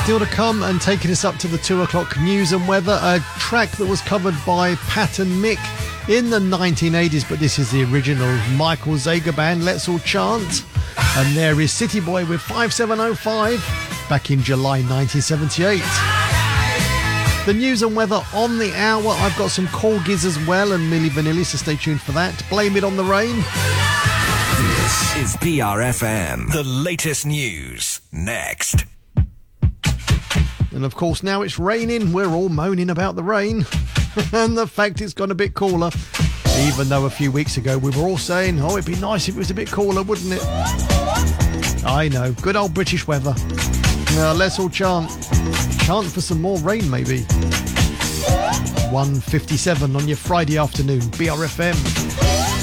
Still to come and taking us up to the 2 o'clock news and weather, a track that was covered by Pat and Mick in the 1980s, but this is the original Michael Zager band, Let's All Chant. And there is City Boy with 5705 back in July 1978. The news and weather on the hour. I've got some corgis as well and Milli Vanilli, so stay tuned for that. Blame It on the Rain. This is BRFM. The latest news next. And of course, now it's raining. We're all moaning about the rain and the fact it's gone a bit cooler. Even though a few weeks ago we were all saying, oh, it'd be nice if it was a bit cooler, wouldn't it? I know. Good old British weather. Now, let's all chant. Chant for some more rain, maybe. 1:57 on your Friday afternoon. BRFM.